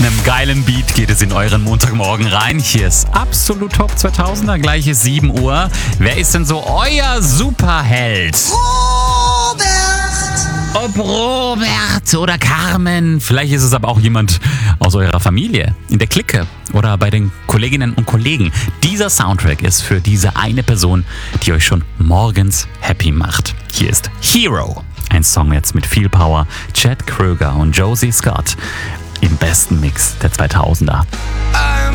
einem geilen Beat geht es in euren Montagmorgen rein. Hier ist absolut Top 2000er, gleich ist 7 Uhr. Wer ist denn so euer Superheld? Ob Robert oder Carmen. Vielleicht ist es aber auch jemand aus eurer Familie, in der Clique oder bei den Kolleginnen und Kollegen. Dieser Soundtrack ist für diese eine Person, die euch schon morgens happy macht. Hier ist Hero. Ein Song jetzt mit viel Power. Chad Kroeger und Josie Scott im besten Mix der 2000er.